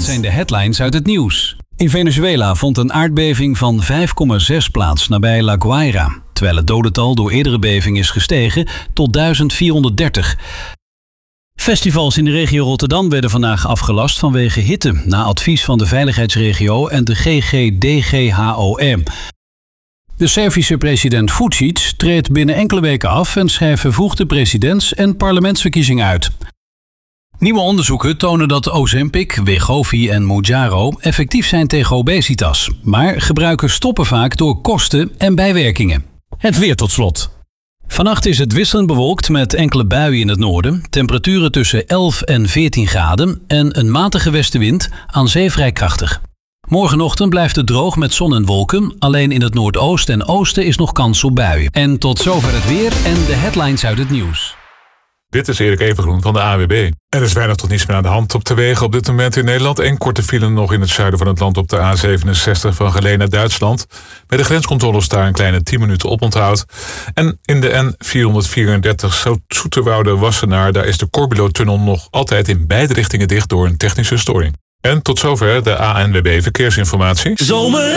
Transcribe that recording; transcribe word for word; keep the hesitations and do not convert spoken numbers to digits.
zijn de headlines uit het nieuws. In Venezuela vond een aardbeving van vijf komma zes plaats nabij La Guaira, terwijl het dodental door eerdere beving is gestegen tot duizend vierhonderddertig. Festivals in de regio Rotterdam werden vandaag afgelast vanwege hitte, na advies van de veiligheidsregio en de G G D G H O R. De Servische president Vučić treedt binnen enkele weken af en schrijft vervroegde presidents- en parlementsverkiezingen uit. Nieuwe onderzoeken tonen dat Ozempic, Wegovy en Mounjaro effectief zijn tegen obesitas. Maar gebruikers stoppen vaak door kosten en bijwerkingen. Het weer tot slot. Vannacht is het wisselend bewolkt met enkele buien in het noorden. Temperaturen tussen elf en veertien graden en een matige westenwind, aan zee vrij krachtig. Morgenochtend blijft het droog met zon en wolken. Alleen in het noordoosten en oosten is nog kans op buien. En tot zover het weer en de headlines uit het nieuws. Dit is Erik Evengroen van de A W B. Er is weinig tot niets meer aan de hand op de wegen op dit moment in Nederland. Eén korte file nog in het zuiden van het land op de A zevenenzestig van Geleen naar Duitsland. Bij de grenscontroles daar een kleine tien minuten oponthoud. En in de N vierhonderdvierendertig Zoeterwoude-Wassenaar, daar is de Corbulo-tunnel nog altijd in beide richtingen dicht door een technische storing. En tot zover de A N W B Verkeersinformatie. Zomer